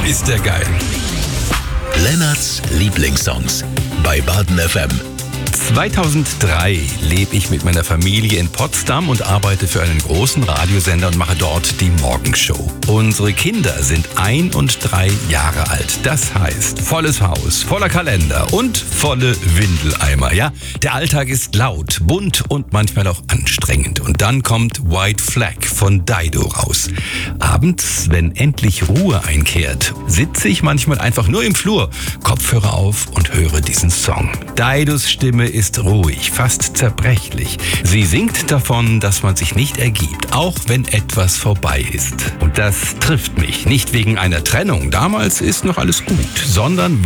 ist der geil. Lennarts Lieblingssongs bei Baden FM. 2003 lebe ich mit meiner Familie in Potsdam und arbeite für einen großen Radiosender und mache dort die Morgenshow. Unsere Kinder sind 1 und 3 Jahre alt. Das heißt, volles Haus, voller Kalender und volle Windeleimer. Ja, der Alltag ist laut, bunt und manchmal auch anstrengend. Und dann kommt White Flag von Dido raus. Abends, wenn endlich Ruhe einkehrt, sitze ich manchmal einfach nur im Flur, Kopfhörer auf und höre diesen Song. Didos Stimme ist ruhig, fast zerbrechlich. Sie singt davon, dass man sich nicht ergibt, auch wenn etwas vorbei ist. Und das trifft mich nicht wegen einer Trennung, damals ist noch alles gut, sondern